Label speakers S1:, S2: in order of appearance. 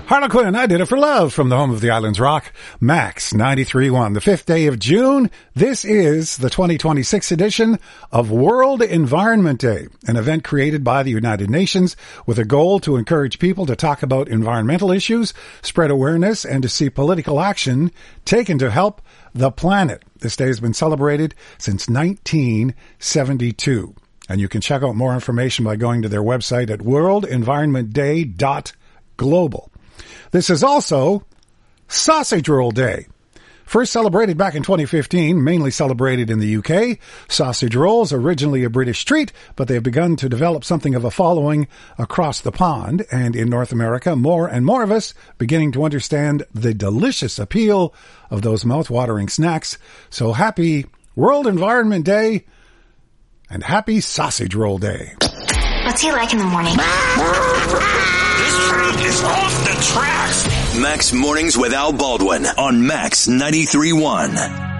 S1: Harlequin, I Did It for Love from the home of the Islands Rock, Max 93.1. The 5th day of June, this is the 2026 edition of World Environment Day, an event created by the United Nations with a goal to encourage people to talk about environmental issues, spread awareness, and to see political action taken to help the planet. This day has been celebrated since 1972. And you can check out more information by going to their website at worldenvironmentday.global. This is also Sausage Roll Day. First celebrated back in 2015, mainly celebrated in the UK, sausage rolls, originally a British treat, but they have begun to develop something of a following across the pond. And in North America, more and more of us beginning to understand the delicious appeal of those mouth-watering snacks. So happy World Environment Day and happy Sausage Roll Day.
S2: What's he like in the morning?
S3: This train is off the tracks.
S4: Max Mornings with Al Baldwin on Max 93.1.